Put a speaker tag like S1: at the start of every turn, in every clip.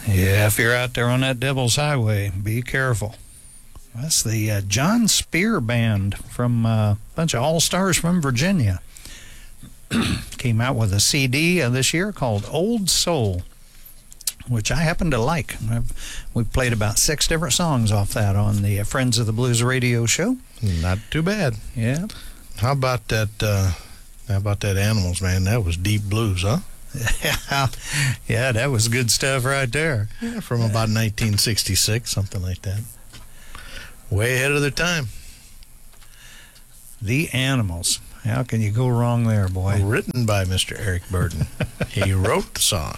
S1: Yeah, if you're out there on that Devil's Highway, be careful. That's the John Spear Band from a bunch of all-stars from Virginia. Came out with a CD this year called Old Soul, which I happen to like. We've played about 6 different songs off that on the Friends of the Blues radio show.
S2: Not too bad.
S1: Yeah.
S2: How about that Animals, man? That was deep blues, huh?
S1: Yeah, that was good stuff right there.
S2: Yeah, from about 1966, something like that. Way ahead of their time.
S1: The Animals. How can you go wrong there, boy?
S2: Written by Mr. Eric Burden. He wrote the song.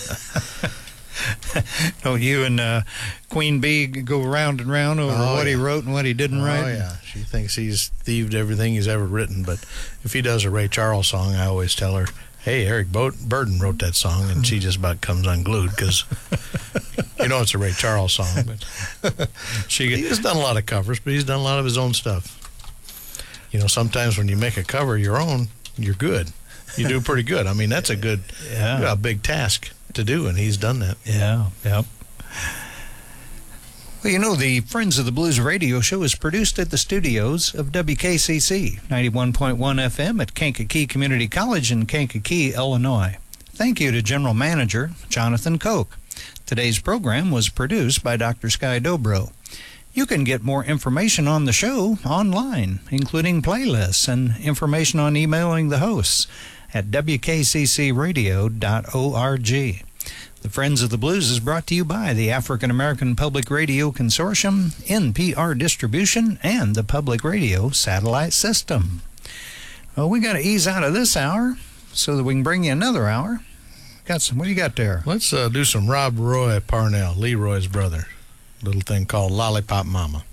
S1: Don't you and Queen Bee go round and round over what he wrote and what he didn't write?
S2: Oh, yeah. She thinks he's thieved everything he's ever written, but if he does a Ray Charles song, I always tell her, hey, Eric Burden wrote that song, and she just about comes unglued because you know it's a Ray Charles song. But he's done a lot of covers, but he's done a lot of his own stuff. You know, sometimes when you make a cover your own, you're good. You do pretty good. I mean, that's a big task to do, and he's done that.
S1: Yeah, yep. Well, you know, the Friends of the Blues radio show is produced at the studios of WKCC 91.1 FM at Kankakee Community College in Kankakee, Illinois. Thank you to General Manager Jonathan Koch. Today's program was produced by Dr. Sky Dobro. You can get more information on the show online, including playlists and information on emailing the hosts at wkccradio.org. The Friends of the Blues is brought to you by the African American Public Radio Consortium, NPR Distribution, and the Public Radio Satellite System. Well, we got to ease out of this hour so that we can bring you another hour. What do you got there?
S2: Let's do some Rob Roy Parnell, Leroy's brother. Little thing called Lollipop Mama.